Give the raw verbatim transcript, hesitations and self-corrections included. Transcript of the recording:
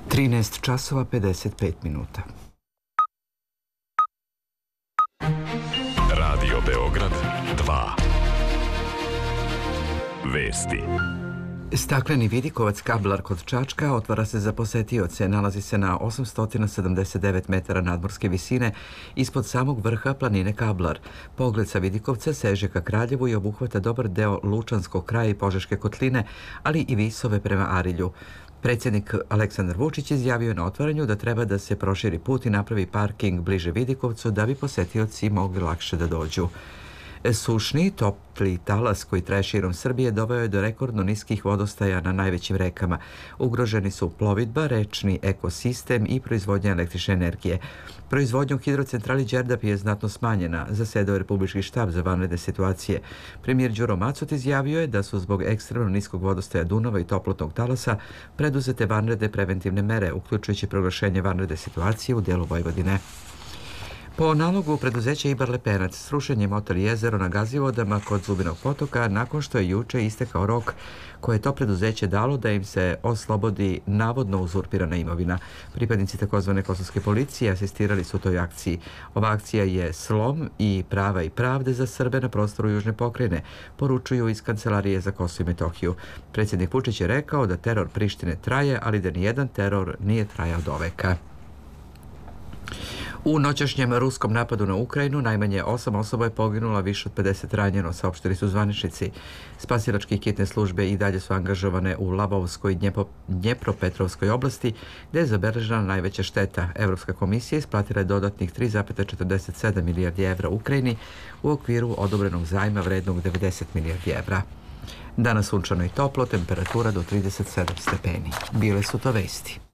trinaest časova pedeset pet minuta. Radio Beograd dva. Vesti. Stakleni vidikovac Kablar kod Čačka otvara se za posetioce. Nalazi se na osamsto sedamdeset devet metara nadmorske visine ispod samog vrha planine Kablar. Pogled sa vidikovca seže ka Kraljevu i obuhvata dobar deo Lučanskog kraja i Požeške kotline, ali i visove prema Arilju. Predsjednik Aleksandar Vučić izjavio je na otvaranju da treba da se proširi put i napravi parking bliže Vidikovcu da bi posetioci mogli lakše da dođu. Sušni, topli talas koji traje širom Srbije doveo je do rekordno niskih vodostaja na najvećim rekama. Ugroženi su plovidba, rečni ekosistem i proizvodnja električne energije. Proizvodnja u hidrocentrali Đerdap je znatno smanjena, zasedao je Republički štab za vanredne situacije. Premijer Đuro Macut izjavio je da su zbog ekstremno niskog vodostaja Dunava i toplotnog talasa preduzete vanredne preventivne mere, uključujući proglašenje vanredne situacije u delu Vojvodine. Po nalogu preduzeća Ibar Lepenac, srušen je motor jezero na Gazivodama kod Zubinog potoka nakon što je juče istekao rok koje je to preduzeće dalo da im se oslobodi navodno uzurpirana imovina. Pripadnici takozvane kosovske policije asistirali su u toj akciji. Ova akcija je slom i prava i pravde za Srbe na prostoru Južne pokrajine, poručuju iz Kancelarije za Kosovo i Metohiju. Predsjednik Vučić je rekao da teror Prištine traje, ali da nijedan teror nije trajao doveka. U noćašnjem ruskom napadu na Ukrajinu najmanje osam osoba je poginula, više od pedeset ranjeno, saopštili su zvaničnici. Spasilačke hitne službe i dalje su angažovane u Lavovskoj i Dnjepropetrovskoj oblasti, gde je zabeležena najveća šteta. Evropska komisija isplatila je dodatnih tri zarez četrdeset sedam milijardi evra Ukrajini u okviru odobrenog zajma vrednog devedeset milijardi evra. Danas sunčano i toplo, temperatura do trideset sedam stepeni. Bile su to vesti.